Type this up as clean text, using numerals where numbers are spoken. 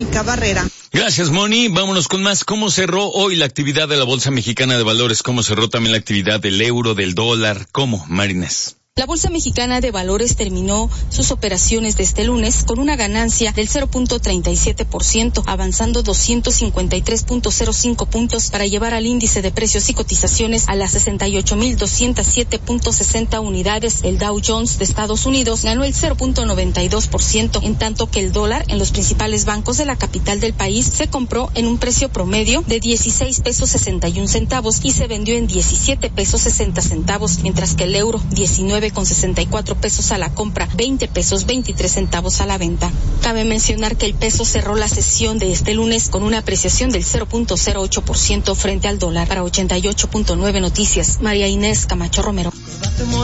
Mónica Barrera. Gracias, Moni. Vámonos con más. ¿Cómo cerró hoy la actividad de la Bolsa Mexicana de Valores? ¿Cómo cerró también la actividad del euro, del dólar? ¿Cómo, Marines? La Bolsa Mexicana de Valores terminó sus operaciones de este lunes con una ganancia del 0.37%, avanzando 253.05 puntos para llevar al índice de precios y cotizaciones a las 68.207.60 unidades. El Dow Jones de Estados Unidos ganó el 0.92%, en tanto que el dólar en los principales bancos de la capital del país se compró en un precio promedio de 16 pesos 61 centavos y se vendió en 17 pesos 60 centavos, mientras que el euro 19,64 pesos a la compra, 20 pesos 23 centavos a la venta. Cabe mencionar que el peso cerró la sesión de este lunes con una apreciación del 0.08% frente al dólar. Para 88.9 Noticias, María Inés Camacho Romero.